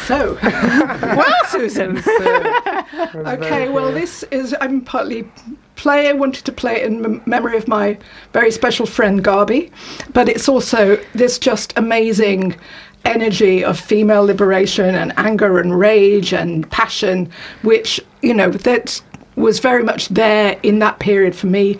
So, well, Susan. Okay, well, this is, I'm partly I wanted to play it in memory of my very special friend Garby, but it's also this just amazing energy of female liberation and anger and rage and passion, which, that was very much there in that period for me.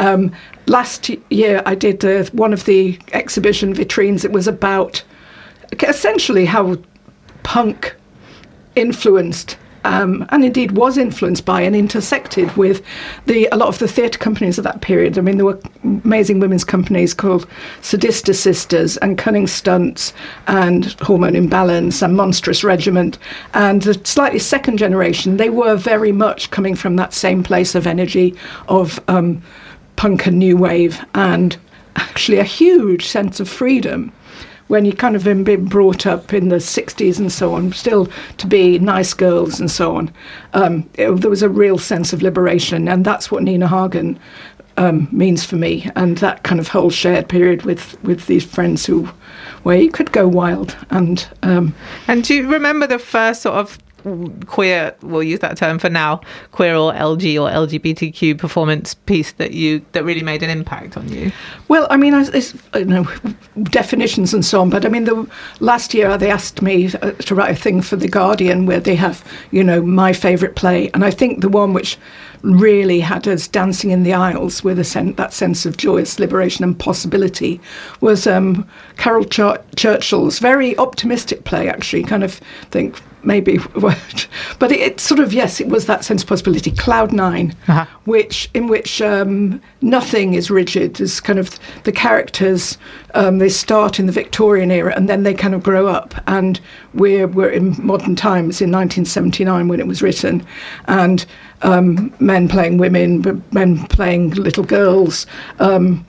Last year I did one of the exhibition vitrines. It was about essentially how punk influenced and indeed was influenced by and intersected with a lot of the theatre companies of that period. I mean, there were amazing women's companies called Sadista Sisters and Cunning Stunts and Hormone Imbalance and Monstrous Regiment. And the slightly second generation, they were very much coming from that same place of energy of punk and new wave, and actually a huge sense of freedom when you kind of been brought up in the 60s and so on, still to be nice girls and so on. There was a real sense of liberation, and that's what Nina Hagen means for me, and that kind of whole shared period with these friends where you could go wild. And do you remember the first sort of queer, we'll use that term for now, queer or LG or LGBTQ performance piece that really made an impact on you? Well, I mean, it's definitions and so on, but I mean, last year they asked me to write a thing for The Guardian where they have, my favourite play, and I think the one which really had us dancing in the aisles with that sense of joyous liberation and possibility was Carol Churchill's very optimistic play, actually, kind of think maybe, but it sort of, yes, it was that sense of possibility, Cloud Nine, in which nothing is rigid. There's kind of the characters, they start in the Victorian era and then they kind of grow up, and we're in modern times in 1979 when it was written, and men playing women, men playing little girls, and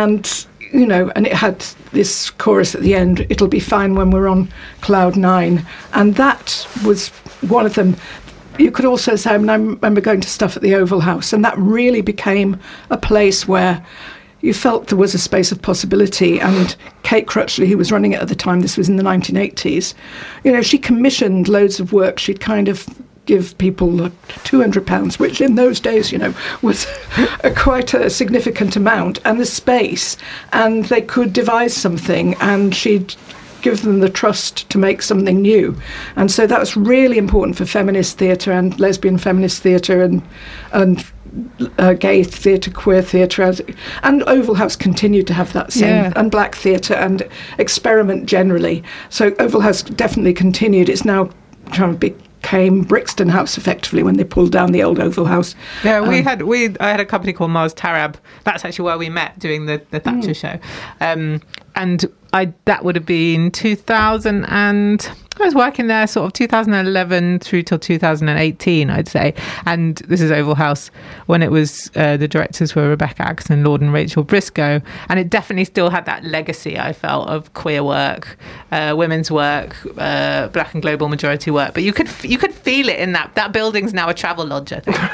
it had this chorus at the end, it'll be fine when we're on Cloud Nine. And that was one of them. You could also say, I remember going to stuff at the Oval House, and that really became a place where you felt there was a space of possibility. And Kate Crutchley, who was running it at the time, this was in the 1980s, she commissioned loads of work. She'd kind of give people £200, which in those days, was quite a significant amount, and the space, and they could devise something, and she'd give them the trust to make something new. And so that was really important for feminist theatre and lesbian feminist theatre and gay theatre, queer theatre, and Oval House continued to have that same, and black theatre and experiment generally. So Oval House definitely continued. It's now trying to became Brixton House effectively when they pulled down the old Oval House. Yeah, I had a company called Mars Tarab. That's actually where we met doing the Thatcher show. And that would have been 2000, and I was working there sort of 2011 through till 2018, I'd say. And this is Oval House when it was, the directors were Rebecca Atkinson Lord and Rachel Briscoe. And it definitely still had that legacy, I felt, of queer work, women's work, black and global majority work. But you could feel it in that building's now a travel lodge, I think.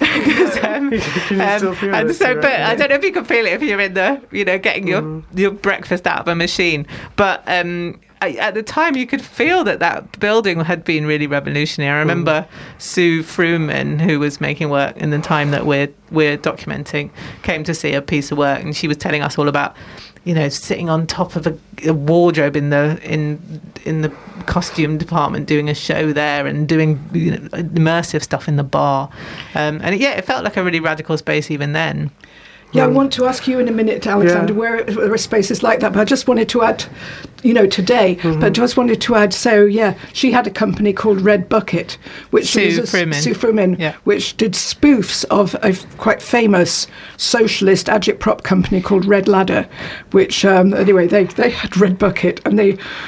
But I don't know if you can feel it if you're in the, getting your breakfast out of a machine. But at the time, you could feel that building had been really revolutionary. I remember Sue Fruman, who was making work in the time that we're documenting, came to see a piece of work, and she was telling us all about, sitting on top of a wardrobe in the costume department, doing a show there and doing immersive stuff in the bar, it felt like a really radical space even then. Yeah, I want to ask you in a minute, Alexander, where a space is like that. But I just wanted to add, today, but just wanted to add, she had a company called Red Bucket, which Sue was Fruman, which did spoofs of a quite famous socialist agitprop company called Red Ladder, which, anyway, they had Red Bucket, and they